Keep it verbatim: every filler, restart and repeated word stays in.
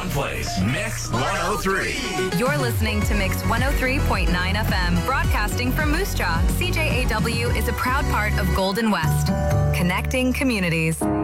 one place. Mix one oh three. You're listening to Mix one oh three point nine F M, broadcasting from Moose Jaw. C J A W is a proud part of Golden West, connecting communities.